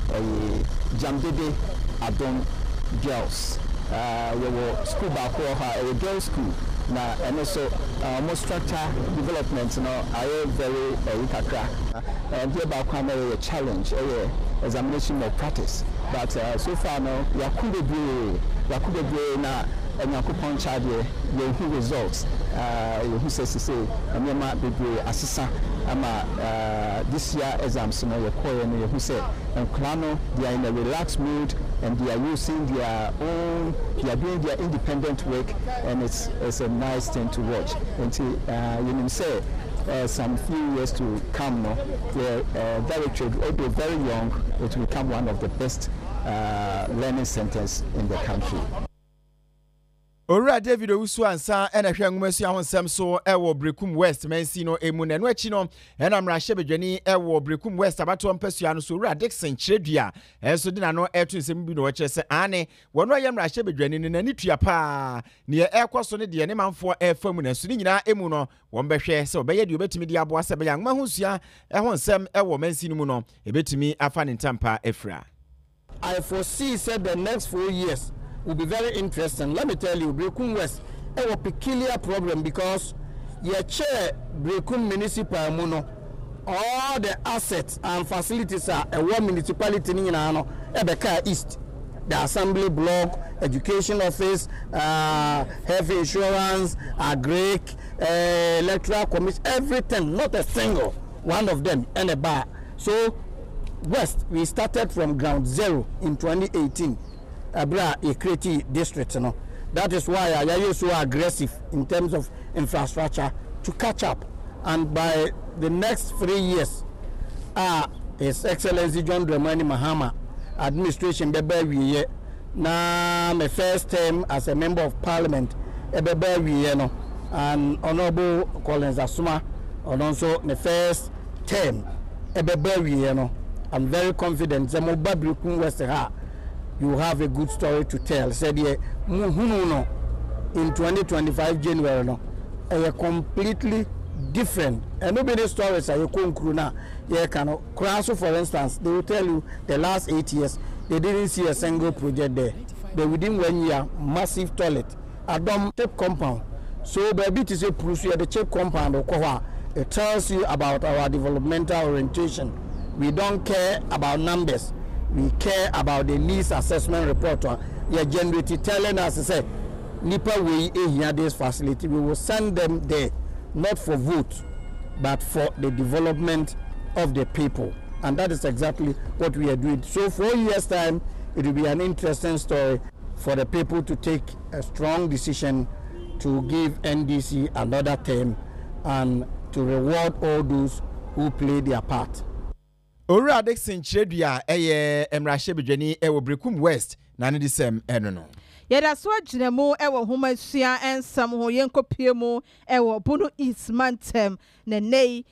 Jambebe Adon Girls. We were school back a girls' school. Now, and also more structure development, are very weak. And thereby come a challenge, examination more practice. But so far now, we could be now. And you could punch out the results. Who says to say, and you might be assistant. This year exams, your core and who say, and Klano, they are in a relaxed mood and they are using their own, they are doing their independent work, and it's a nice thing to watch. Until you say some few years to come, the directorate will be very young, it will become one of the best learning centers in the country. Ora David Owusu ansa ena hwe nwumasu ahonsem so ewo Brekum West mensi no emu na no achi no ena mrahye bedwani ewo Brekum West abato mpasua no so Ora Dixon Chiredua enso dina no etu nsem bi no wo kyerese ane wono ye mrahye bedwani ne nani tua pa ne ekoso ne de ne manfo efam na so ni nyina emu no wo mbehwe se obeye de obetimi de aboa se be yang mahusua ehonsem ewo mensi no mu no ebetimi afa ne ntampa efra. I foresee said the next 4 years will be very interesting. Let me tell you, Brekum West have a peculiar problem because your chair Brekum Municipal Muno, all the assets and facilities are a one municipality in Ebeka East. The assembly block, education office, health insurance, agric, electoral commission, everything, not a single one of them, and a bar. So West, we started from ground zero in 2018. Abra Ekreti district, That is why I am so aggressive in terms of infrastructure to catch up. And by the next 3 years, His Excellency John Dramani Mahama administration bebe na my first term as a member of parliament bebe and Honorable Collins Asuma and also my first term bebe I'm very confident Zamoba Brekum West you have a good story to tell. Said in 2025 January completely different. And nobody stories are kruna. For instance, they will tell you the last 8 years they didn't see a single project there. But within 1 year, massive toilet, Adam tape compound. So baby to say pursue the tape compound it tells you about our developmental orientation. We don't care about numbers. We care about the needs assessment report. You're generally telling us to say, Nipa we here this facility. We will send them there, not for vote, but for the development of the people. And that is exactly what we are doing. So 4 years' time, it will be an interesting story for the people to take a strong decision to give NDC another term and to reward all those who play their part. Ora Dixon Chiredua emrahye bedwani ewo Brekum West na ne disem eno no. Yeda so aginemu ewo homasua ensam ho yenkopie mu ewo Bono East Mantem ne nei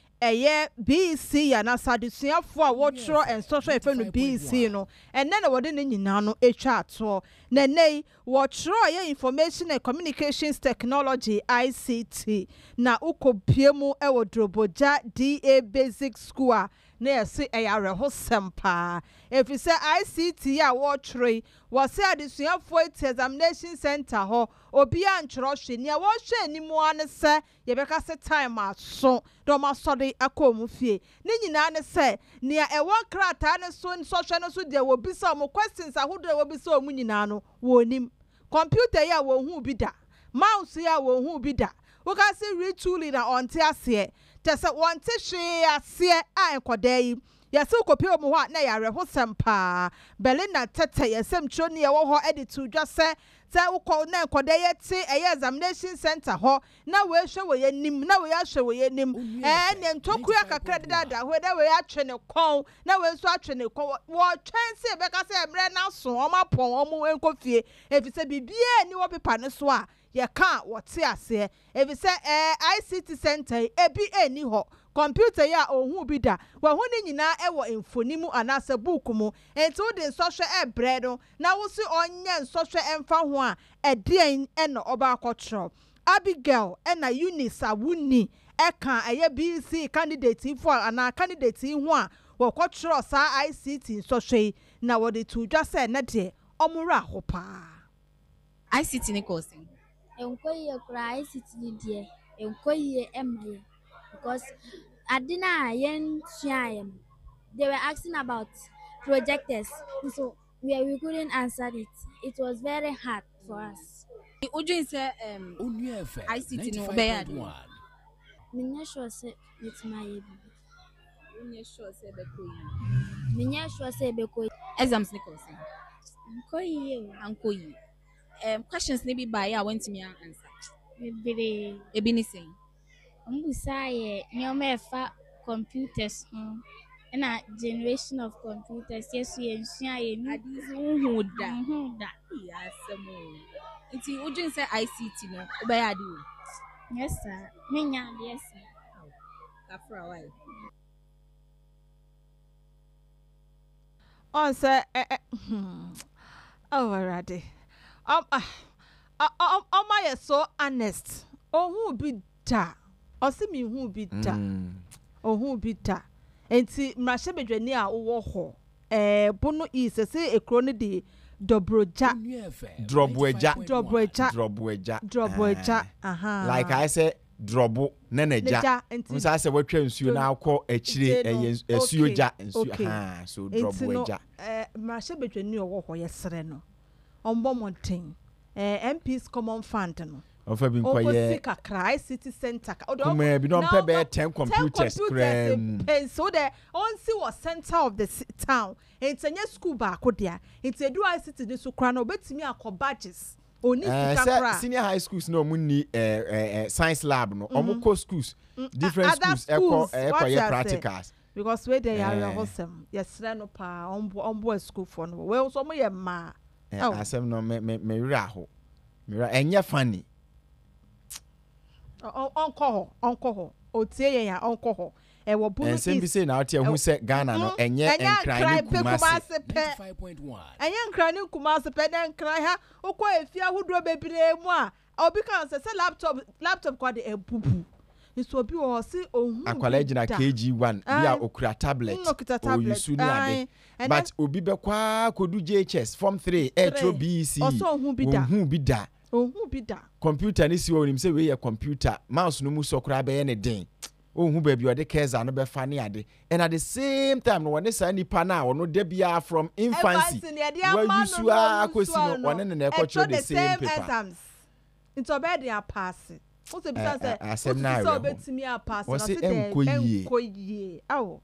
BC ya na sadusuafo a wotro ensosho efenu BC no enne na wode ne nyina no etwa ato ne nei wotro ye information and communications technology ICT na ukopie mu ewo Droboja DA Basic School na yesi eyare ho sempa efise ICT a wotro wose adusuafo examination center ho obi antro hwe ne wo hwe animu ane se yebeka se time aso do ma sode akomu fie ne nyina ne se ne ewo krata ne so hwe no so de wo bisa mo questions ahodo wo bisa omu nyina no wonim computer ya wo hu bi da mouse ya wo hu bi da wo ka se retooling na onte ase tese wonte hwe ase a enkoda yi yesi kopie omu ho na yare ho sempa Belinda tete yesem tro ne ye wo ho editu dwase se ukọ na enkoda ye ti examination center ho na we hwe wo yanim na we ahwe wo yanim ne ntoku akakra dada ho da we atwe ne kon na we so atwe ne kon wo twense be ka se emre na so o ma pon o mu enkofie efise bibie ni wo pepa ne so a ye ka wo te ase efise ICT center ebi eni ho computer ya ohun bi da wa hu ni nyina ewo enfonimu anase book mu enti wo de nsoswe ebre no na wo si onye nsoswe emfa ho a edien ena oba akotro Abigail ena Eunice Awuni eka BC candidate for ana candidate ho a wɔkɔtwerɛ saa ICT nsɔhwɛ na wɔde to dwa sɛ na de ɔmora ho paa ICT ne course enkoye kura ICT ni die enkoye emaye because adina yen suayem they were asking about projectors so we couldn't answer it. It was very hard for us. Ujun say ICT no be ade. Minya sure say it's my baby. Minya sure say be ko yi. Minya sure say be ko. Exams ne course. Ankoyi. Questions ne be by I want me answer. Bebe. Ebi ni say. Mbusa ye nyoma efa computers na generation of computers yes ye nsua ye ni hu da yasemo nti ujun say ICT no obey ade o yes sir menya yes kafra why on say already my so honest who be da osimi who be da who be da enti mrahye bedwani a wo ho bono is say ekro ne de dobroja aha like I say drobo neneja nsa say watwa nsuo na akọ akire esuoja nsuo aha so droboja mrahye bedwani wo ho yesere no ombo monten MP's common fund no ofa bi nkoye ICT center come bi don pay be 10 computers and so the on see was center of the town entenya school ba akodia entedu ICT ni so kra na obetimi akobadges oni kra senior high schools no munni science lab no omuko schools different schools ekoye practicals because where they are wholesome yes no pa ombo school for no we so mo ye ma asem no me wira ho enye funny onko ho otie yen ya onko ho e wo bunu is ensem bi say na otie hu se Ghana no enye enkran ni Kumasi 95.1 enye enkran ni Kumasi pe den enkran ha okọ efia hodo bebire mu a obi kan se laptop kwa de ebubu nso obi wo si ohun akwala gina KG1 bia okura tablet o yusu ni ade but obi be kwa kodu JHS form 3 etro BC ohun bi da computer ni si wo nim se we ye computer mouse no mu sokura be ye ne den ohun ba bi ode keza no be fa ne ade and at the same time no one say nipa na wono de bia from infancy we yusu akosi no one ne na ekocho the same paper into bed ya pass o se bisa se asem na so betimi a pass na se enkoyie awo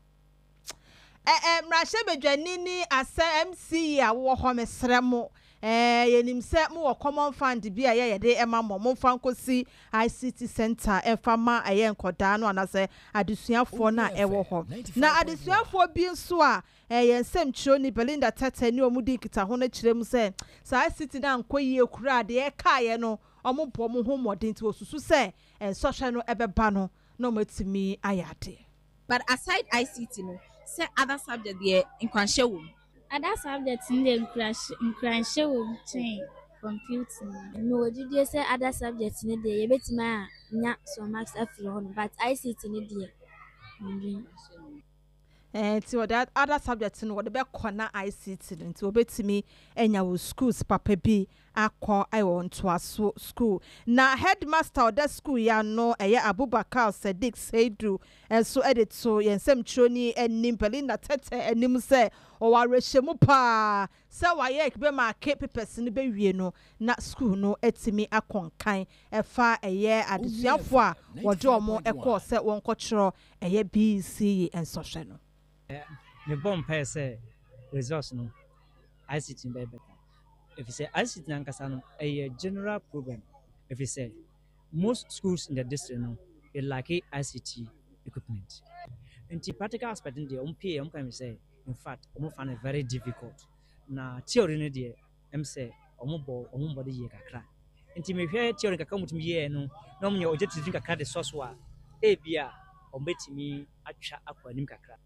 mrahye bedwani ni ase MC a wo ho mesremo yenim se mo wo common fund bi a ye de ema mo fan kosi ICT center efama aye nkoda no anase adesuafo na ewo ho na adesuafo bi nso a yensem chiro ni Belinda Tete ni omudi kita ho na kirem se sa ICT na nkoyie kura de e kaaye no omobo mo ho modern ti osusu se ensohwe no ebeba no no matimi ayade. But aside ICT no say other subject there in kwanshewo other subjects in the kwanshewo chain computing no did say other subjects in the ye betima nya some marks afro but ICT ni there ti that other subjects no what be corner ICT nti obetimi enya wo schools papa bi akọ ayo ntoaso school na headmaster of that school ya no eye Abubakar Sadiq Seidu enso edit so yensem troni enim Belinda Tete enim se o warehemu pa se waye be ma ke papers ni be wie no na school no etimi akonkan efa eye adesuafo a wode omo ekọ se wonko kiro eye BC enso hwe no the bomb per se resource no ICT be better. If you say ICT nankasa no a general program, if you say most schools in the district no they lack ICT equipment. In the practical aspect in the can say in fact find it very difficult. Na theory no there say body ye kakra. Inti me hwe theory kakra mutum ye no na me oje to drink kakra the source wa e bia betimi atwa akwa nim kakra.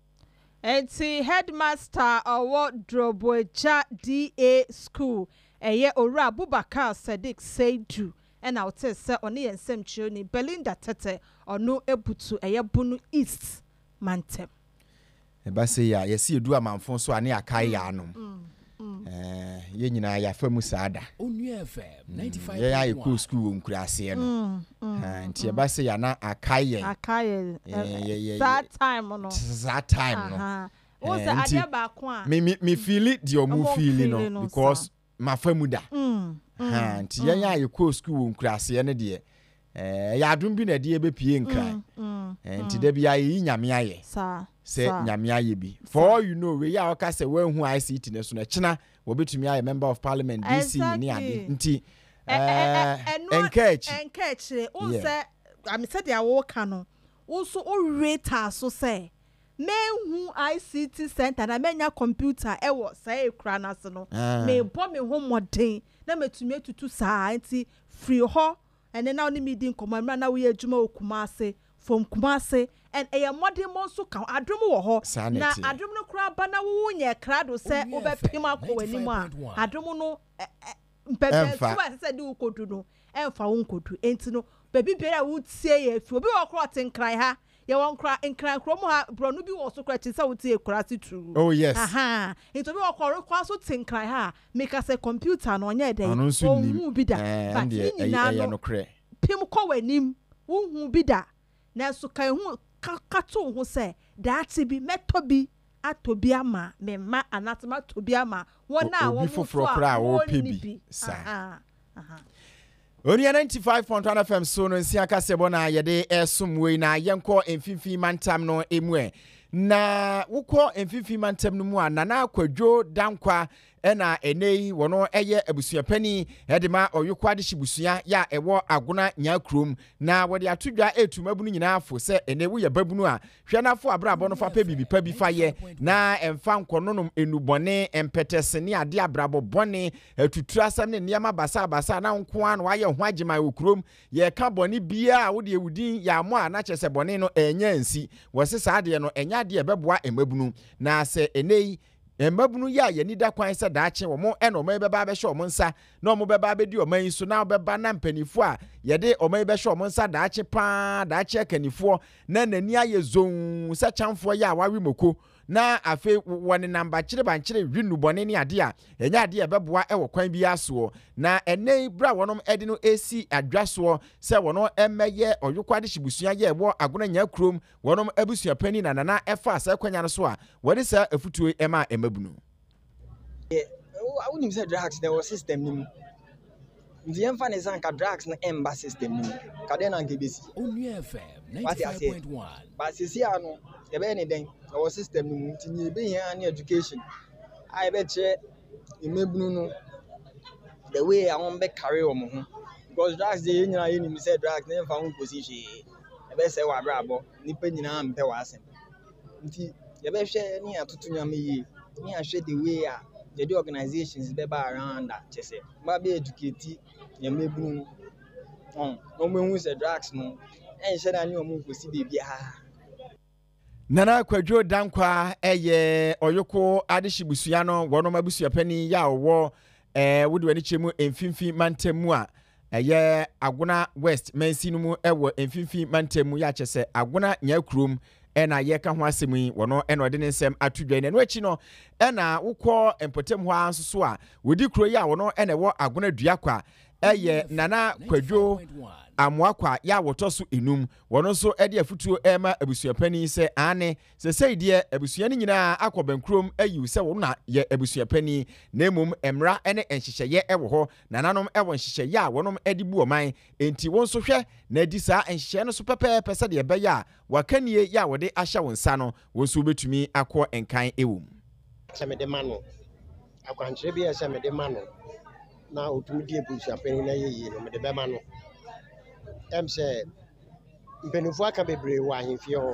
Enti headmaster owo Droboja DA school eye Ora Abubakar Sadiq Seidu ena wote se oni yensem chioni. ni Belinda Tete ono ebutu eye Bunu East Mantem eba se ya yesi edu amanfo so ane akai ya no ye nyina ya famu saada Onua FM 95.1 ye ya ku school nkurase no nti eba se ya na akai that time no o se ade ba ko a me feel di omu feel no because ma famu da nti ye ya ku school nkurase no de ya adum bi na de be pie nkran nti da bi ayi nyame aye se nyame aye bi for you know we ya oka se we hu ICT ne so na china we betumi aye member of parliament DC ni ade nti encourage unse am said ya wo ka no unso o rate so say mehu ICT center na menya computer e wo say ekura na se no me bo me ho modern na metumi atutu saa nti free ho ene na oni meeting komamra na we adwuma okumase from Kumase and a modern monso ka adom wo ho na adom no kura ba na wo nye krado se obepima ko wanimu a adom no mpebe so se de ukodu no emfa wo nkodu enti no baby bere wo tie ye fi obi wo kro tenkran ha ye won kra enkran kro mu ha bronu bi wo so kra chi se wo tie kra si tu oh yes enti obi wo kro kwa so tenkran ha make us a computer no nye dey hu bi da ba ni na no pim ko wanim hu bi da na so kan hu kato hu se daati bi meto bi atobi ama me ma anatema tobi ama wona wo foforo kra wo pebi sa Oni 95.1 FM so no nsia ka sebo na yede esumwe na yenko emfifi mantam no emue na wukọ emfifi mantam no mu a nana akwadwo dankwa ena enei wono eye abusuapani edema oyukwa de shibusua ya ewo agona nyakrom na wode atodwa etumabunu nyina afo se enewu ye babunu a hwenafo abrabo no fa pa bibi pa bi fa ye na emfa nkononom enubone empetesene ade abrabo bone atuturasam ne niam basa na nko an wa ye ho agema okrom ye ka bone bia wode ewudin ya mo a na chese bone no enya nsi wose saade no enya de ebeboa emabunu na se enei emabunu ya yenida kwan se daache wo mo eno mo beba be hwe mo nsa na mo beba be di o man so na beba na mpanifo a yede o man be hwe mo nsa daache pa daache kanifo na nani aye zon se chamfo ya wawe moko na afe woni namba kire bankire winu bone ne ade a enya ade ebeboa ewo kwan bi aso na enei bra wonom ede no esi adwaso se wono emeye oyukwade shibusua ye ebo agona nya krom wonom abusua pani na nana efa asa kwanya no so a wode sa afutuo ema emabunu awunim se drugs there was system nim ndi emfa ne sanka drugs na emba system nim kade na nkebesi Onua FM 95.1 ba sisi ano ebe ne den our system nim tinye be here and education I be che emebunu no the way I want be carry o mo ho because drugs dey nyina ye nim say drugs na emfa ho position ebe se wa brabo nipa nyina mpe wa asem nti ye be hwe ni atoto nyame yi ni ahwe the way a the organizations be ba around that chese ma be educate emebunu no me hu say drugs no enhye na ni o mo kosi bebia nana kwadwo dankwa eye oyoko adeshibusua no wono mabusua pani ya owo wode wani chemu emfimfi mantemu a eye agona west mansi no mu ewo emfimfi mantemu ya chese agona nyakrom ena ye ka ho asemi wono ena ode ne nsem atudwa ne no achi no ena wukọ empotem ho anso a wodi kro ya wono ena wo agona duakwa eye nana kwadwo amwakwa ya wotoso enum wono so ede afutuo ema abusuapani se ane se seidie abusuani nyina akọbankrom ayiw se wona ye abusuapani nemum emra ene enhyehyeye ewo ho nananom ewo nhyehyeye a wonom ede bu oman enti won so hwe na di saa enhyehyeye no so pepepe se de beya wakanie ya wode ahya wonsa no won so betumi akọ enkan ewum semede mano akwankyere bi semede mano na otumdi abusuapani na yeye no mede be mano say mpenufo aka bebre wa ahemfie ho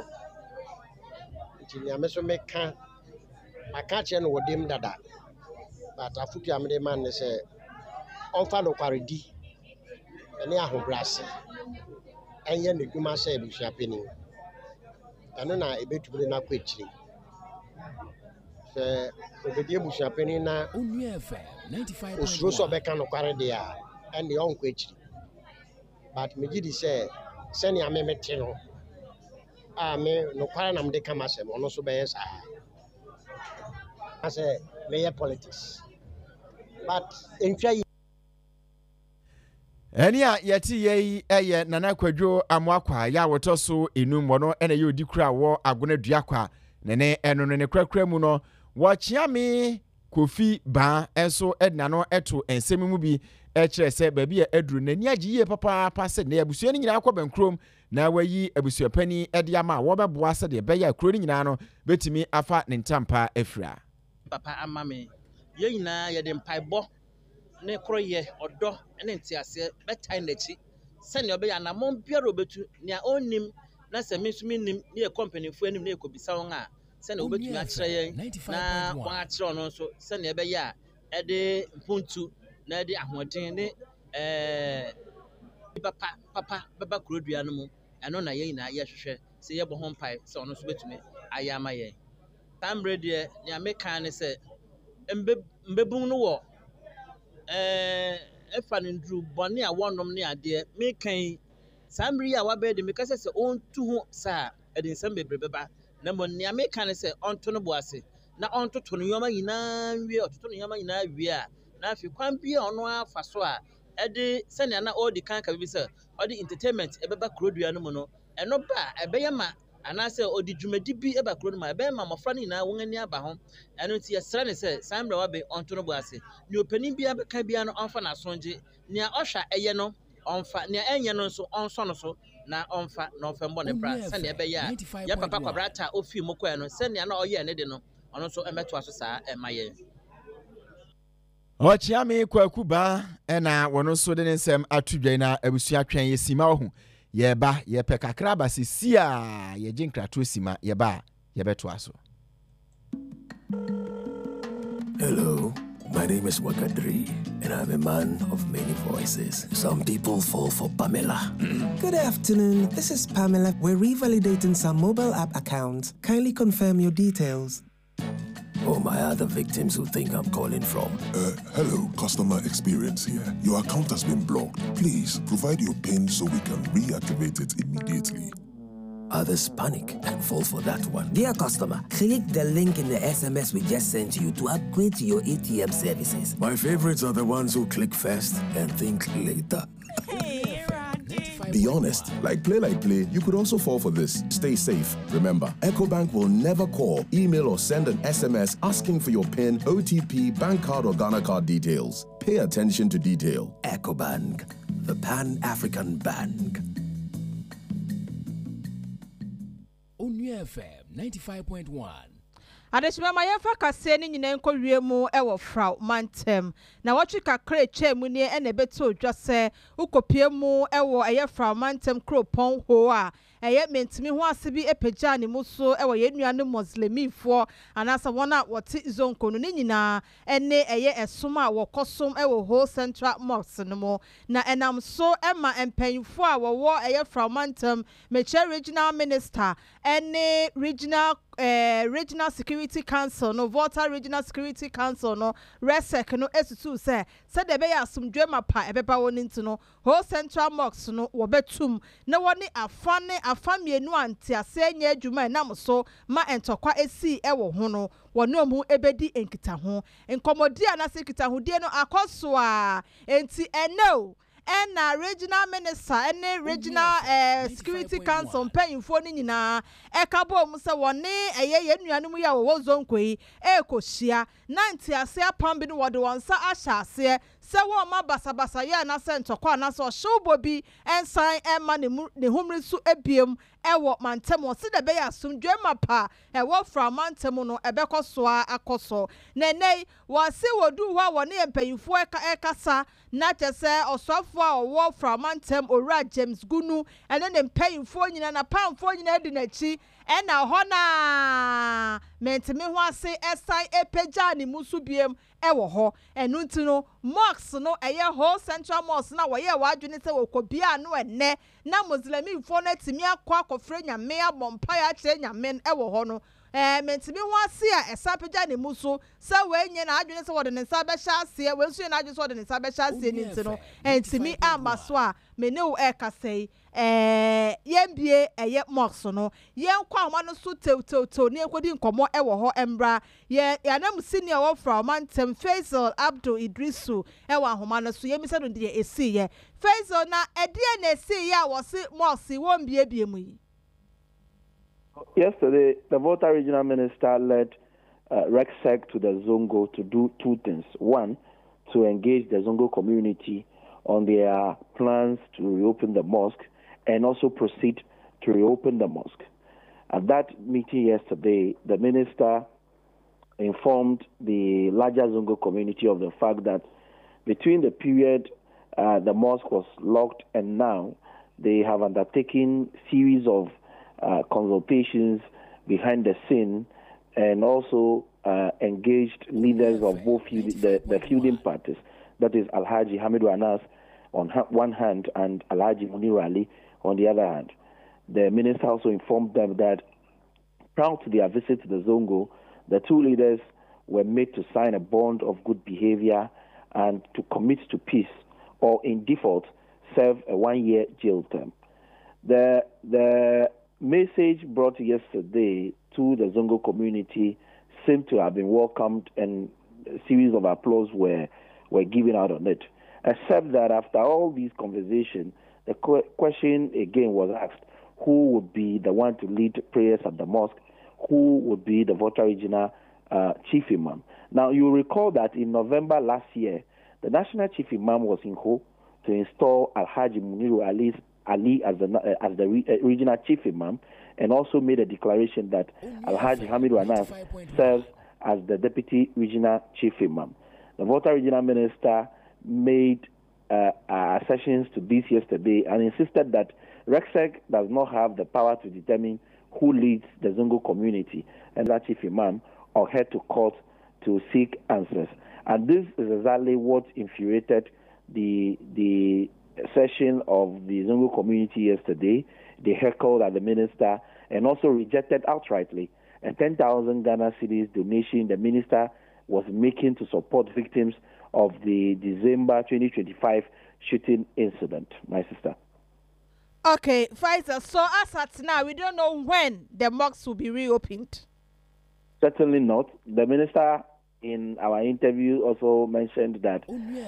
nti nyame so meka aka che no wodem dada but afutu amede man ne se onfa no kwaredi ene ahobrase enye ne dwuma se abusuapani eno na ebetubule na kwechiri se obedi abusuapani na Onua FM 95.1 osuro so beka no kwarede a ene onkwechiri but me gidi say seni amemete no me no kwara na mde kama se mo no so be yes as a mayor politics. But in try Any yeti ye eye Nana Kwadwo Amwakwa ya woto so enum wono ene ye odi kura wo agona duakwa nene eno ne krakra mu no wo chiame Kofi ba enso edna no eto ensemi mu bi kire se ba bi aduru nani agiye papa se ne abusua ni nyina akwa bankrom na wayi abusua pani ede ama wo beboa se de beya kro ni nyina no betimi afa ne ntampa afira papa amame ye nyina ye de mpaibo ne kroye odo ne ntiase betai nachi se ne obeya na mon biara obetu ne onim na se mesumi nim ne ye company fu anim ne ekobisa won a se ne obetumi akire yen na won akire ono so se ne ebeya ede mpuntu na ede ahoden ne papa baba krodua no mu eno na ye nyina ye hwehwe se ye bo ho mpai se ono so betumi ayama ye tambre de ne ameka ne se mbebun no wo efa ne ndru bone a wonom ne ade mekan samri a wabe de mekase se ontu ho sa edinsam bebreba na mo ne ameka ne se onto no boase na onto to no yoma nyina wie ototo no yoma nyina wie a na afi kwan bia ono afa so a ede se ne na all the kan ka bi se all the entertainment ebeba krodua no mu no eno ba ebeyama anase odi dwumadi bi eba kro no ma ebe ma mofra ni na won ani aba ho eno ti yesra ne se samra wabe onto no boase ni opani bia beka bia no onfa na sonje ni a ohwa eye no onfa ni enye no so onso no so na onfa na onfa mbo ne bra se ne ebe ya ya papa kwabrata ofi mokwa no se ne na oye ne de no ono so emeto aso saa emaye Ochiame Kwakuba ena wono so de nsem atudwan na abusua twen yesima ohu yeba yepe kakra ba sisia ye jinkrato sima yeba yebeto aso. Hello, my name is Wakadri and I'm a man of many voices. Some people fall for Pamela. Good afternoon, this is Pamela. We're revalidating some mobile app accounts. Kindly confirm your details. Oh, my other victims who think I'm calling from. Hello, customer experience here. Your account has been blocked. Please provide your PIN so we can reactivate it immediately. Others panic and fall for that one. Dear customer, click the link in the SMS we just sent you to upgrade to your ATM services. My favorites are the ones who click first and think later. Be honest, like play, you could also fall for this. Stay safe. Remember, EcoBank will never call, email, or send an SMS asking for your PIN, OTP, bank card, or Ghana card details. Pay attention to detail. EcoBank, the Pan-African Bank. Onua FM 95.1. Adeshima mayefa kase ni nyina enko wiemu ewo frau mantem na watwi kakra chemu ne ene beto dwase ukopie mu ewo eye frau mantem kropon ho a eye mentimi ho asebi epagya ne muso ewo ye nuane muslimifo anasa wona wote zonko no nyina ene eye esoma wokosom ewo ho central mosque no mo na enam so ema empanfo a wo eye frau mantem meche regional minister ene regional security council no Volta regional security council no resec no esusu se de be ya asumdwe mapa ebeba woni ntino ho central mosque no wo betum na woni afamienu antiase nya adwuma nam so ma entokwa esi ewo ho no woni omu ebedi enkita ho enkomodi anase kita ho die no akoso a enti eno and regional minister and regional security council mpanyimfo ni nyina ekabo mu se woni eye nuanum ya wo zonko yi ekohia nanti ase apambi no wode wonsa ahya ase se wo ma basabasa ya na se ntokwa na so hwubo bi ensan ema ne humri su ebiem ewo mantem wo se de be ya asumdwe mapa ewo fra mantem no ebekoso akoso nenei wo se wodu ho woni empanyimfo ekasa na chese osofo a wo fra mantem owura James Gunu ene ne mpanyimfo nyina na pamfo nyina di nachi ena ho na mentimi ho ase esai epagya ne musu biem ewo ho enu ntino mosque no eye ho central mosque na wo ye wadwene se wokobia no enne na muslimifo na timi akwa akofre nyame abompa ya kire nyame ewo ho no mentimi ho ase a esa pagya ne mu so sa wenye na adwene se wode ne nsa be hya ase wensu na adwene se wode ne nsa be hya ase ni ntino entimi amba so a mene wo kasai yembie eye mox no yenkwa ama no so tew ne ekodi nkomo ewo ho embra ye yanam senior wo from Mantem Faisal Abdul Idrisu ewo ahoma no so yemisa no de esi ye Faisal na edie na esi ya wo se mox wo mbie mu yi. Yesterday, the Volta Regional Minister led RECSEC to the Zongo to do two things. One, to engage the Zongo community on their plans to reopen the mosque and also proceed to reopen the mosque. At that meeting yesterday, the minister informed the larger Zongo community of the fact that between the period the mosque was locked and now, they have undertaken series of consultations behind the scene and also engaged leaders of both the feuding parties, that is Alhaji Hamidu Anas on one hand and Alhaji Muniru Ali on the other hand. The minister also informed them that prior to their visit to the Zongo, the two leaders were made to sign a bond of good behavior and to commit to peace, or in default, serve a 1-year jail term. The message brought yesterday to the Zongo community seemed to have been welcomed, and a series of applause were given out on it. Except that after all these conversations, the question again was asked, who would be the one to lead prayers at the mosque? Who would be the Volta Regional Chief Imam? Now, you recall that in November last year, the National Chief Imam was in Ho to install Alhaji Muniru Ali as the regional chief imam, and also made a declaration that Alhaji Hamidu Anas serves as the deputy regional chief imam. The Volta regional minister made assertions to this yesterday and insisted that RECSEC does not have the power to determine who leads the Zongo community, and that chief imam or head to court to seek answers. And this is exactly what infuriated the session of the Zongo community yesterday. They heckled at the minister and also rejected outrightly a 10,000 Ghana cedis donation the minister was making to support victims of the December 2025 shooting incident. My sister. Okay, Faisal, so as at now, we don't know when the mosque will be reopened. Certainly not. The minister in our interview also mentioned that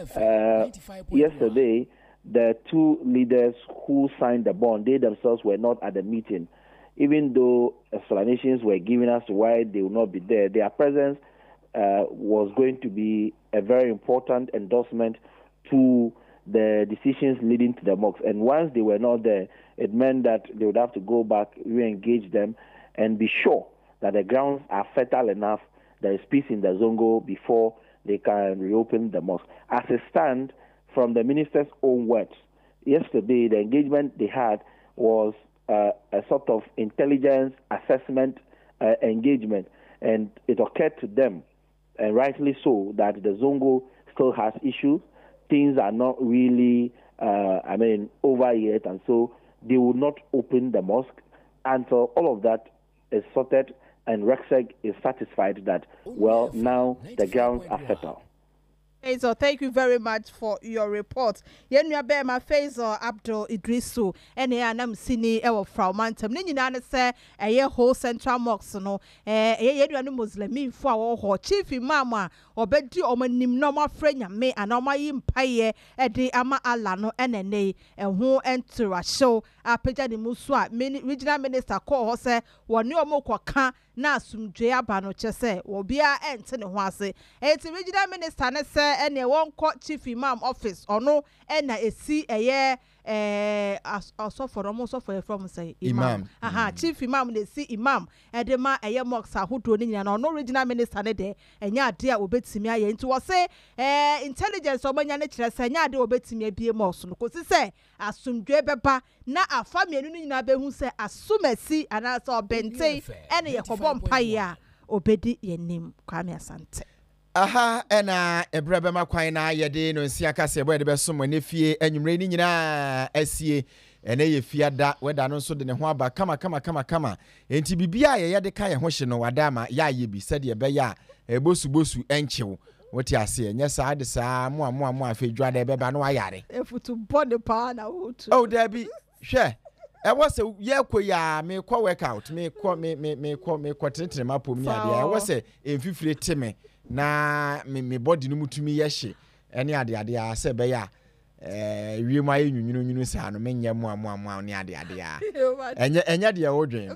yesterday, the two leaders who signed the bond, they themselves were not at the meeting. Even though explanations were given as to why they will not be there, their presence was going to be a very important endorsement to the decisions leading to the mosque. And once they were not there, it meant that they would have to go back, re-engage them, and be sure that the grounds are fertile enough, there is peace in the Zongo before they can reopen the mosque. As it stands, from the minister's own words, yesterday the engagement they had was a sort of intelligence assessment engagement, and it occurred to them, and rightly so, that the Zongo still has issues. Things are not really, over yet, and so they will not open the mosque until all of that is sorted and RECSEC is satisfied that, well, now the grounds are fertile. Faisal, thank you very much for your report. Yenua Bema Faisal Abdul Idrisu, anam sini ewo from Mantem. Ni nyina ne se eye whole central mosque no, yenua no Muslimin fo ho chief imam a obedi omanim no ma frenya me anoma yi mpaye ede ama Allah no enene ehun entura show apagya ne musu a regional minister call ho se woni omokoka na asumdwe aba no chese obia ente ne ho ase. Enti regional minister ne se ene won ko chief imam office ono ena esi eye asoforo from say imam. Chief imam ne si imam edema eye mosque ahodo ni nyina no regional minister ne de enya ade a obetimi aye nti wo se intelligence omanya ne kire se enya ade obetimi abie mosque no kosi se asumdwe beba na afamienu ni nyina behu se asumasi ana so bente ene ye kobo mpaye a obedi yenim Kwame Asante. Aha, ena ebrebe makwan na yede no nsia kase ebo de beso mo nefie anwumre ni nyina asie ene ye fiada weda no so de ne ho aba kama enti bibia ye de ka ye ho hye no wadama ya ye bi sɛ de be ya bosu enchew wote ase nya saa de saa mo afedwa de beba no ayare efutu body pa na wotu oh there be hwe e was ye koya me kwa workout me kwa tenetere mapom ni ade e was emfifire teme na me body no mutumi ye hye ene ade a se be ya wie ma ye nyunyu saa no menye mo ni ade a enya de wo dwen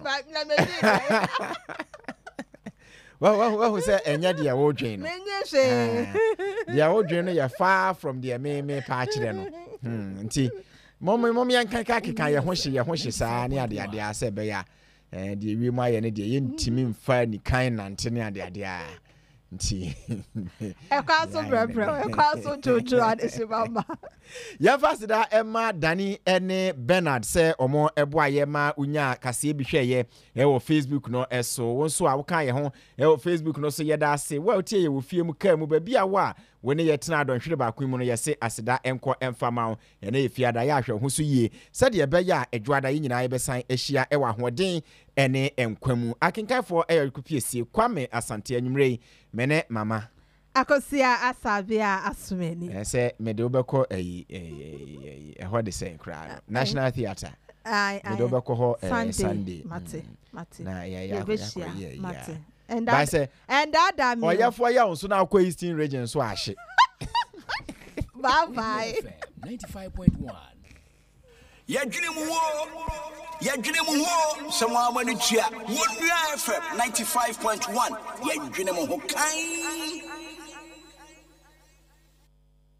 Well, say enya de wo dwen no menye hwe de wo dwen no ya far from the me patch de no nti mom yankan ka ye ho hye saa ne ade a se be ya de wie ma ye ne de ye ntimi mfa ni kan nante ne ade a nti ekwaso brabra ekwaso jojo adese mama ya fasida Emma Dani ene Bernard say omo eboa ye ma unya kase bi hwe ye wo Facebook no eso wonso a wo kan ye ho wo Facebook no so ye da ase wa tie ye wo fie mu ka mu ba bia wa woni ye tena adonhwere ba kwan mu no ye se asida enko emfama ho ene ye fiada ya hwe ho so yie sade ye be ya edwada ye nyina ye be san ehia e wa hoden ene enkwamu akenkaifo eyarikupiesie Kwame Asante anwumrei mene mama akosia asabia asumeni say me de obeko ho de say kra National Theatre me de obeko ho Sunday mate na ya mate and that me oyafo ya unso na akwa Eastern region so ahye bye 95.1 Yadwene mu ho someone amani tua Wonua FM 95.1 yadwene mu ho kan